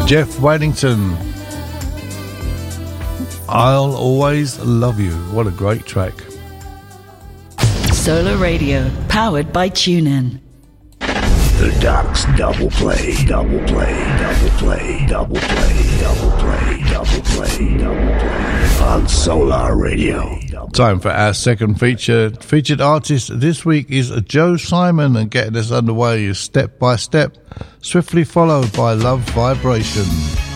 Jeff Waddington, I'll Always Love You. What a great track. Solar Radio, powered by TuneIn. The Doc's double play, double play, double play, double play, double play, double play, double play on Solar Radio. Time for our second featured artist this week is Joe Simon, and getting us underway is Step by Step, swiftly followed by Love Vibration.